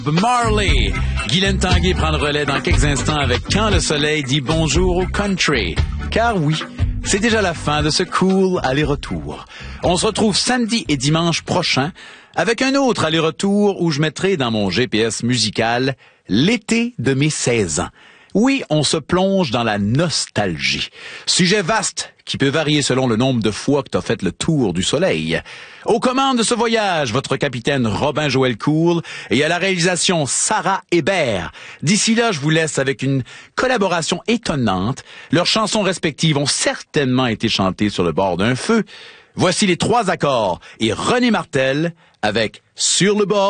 Marley. Guylaine Tanguay prend le relais dans quelques instants avec Quand le soleil dit bonjour au country. Car oui, c'est déjà la fin de ce cool aller-retour. On se retrouve samedi et dimanche prochain avec un autre aller-retour où je mettrai dans mon GPS musical l'été de mes 16 ans. Oui, on se plonge dans la nostalgie. Sujet vaste qui peut varier selon le nombre de fois que tu as fait le tour du soleil. Aux commandes de ce voyage, votre capitaine Robin-Joël Cool et à la réalisation Sarah Hébert. D'ici là, je vous laisse avec une collaboration étonnante. Leurs chansons respectives ont certainement été chantées sur le bord d'un feu. Voici les 3 accords et René Martel avec Sur le bord